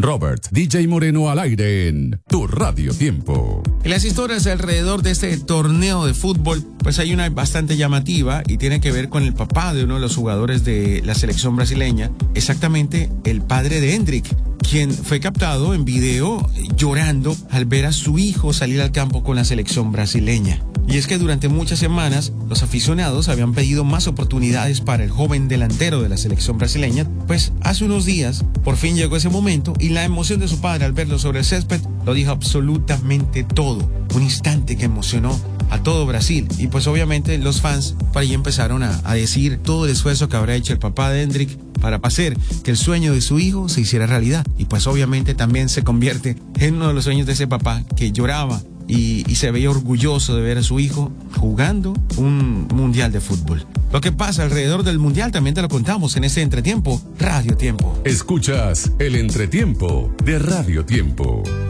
Robert DJ Moreno al aire en Tu Radio Tiempo. En las historias alrededor de este torneo de fútbol, pues hay una bastante llamativa y tiene que ver con el papá de uno de los jugadores de la selección brasileña, exactamente el padre de Endrick, quien fue captado en video llorando al ver a su hijo salir al campo con la selección brasileña. Y es que durante muchas semanas los aficionados habían pedido más oportunidades para el joven delantero de la selección brasileña, pues hace unos días por fin llegó ese momento y la emoción de su padre al verlo sobre el césped lo dijo absolutamente todo. Un instante que emocionó a todo Brasil y pues obviamente los fans por ahí empezaron a decir todo el esfuerzo que habrá hecho el papá de Endrick para hacer que el sueño de su hijo se hiciera realidad y pues obviamente también se convierte en uno de los sueños de ese papá que lloraba y se veía orgulloso de ver a su hijo jugando un mundial de fútbol. Lo que pasa alrededor del mundial también te lo contamos en este Entretiempo, Radio Tiempo. Escuchas el Entretiempo de Radio Tiempo.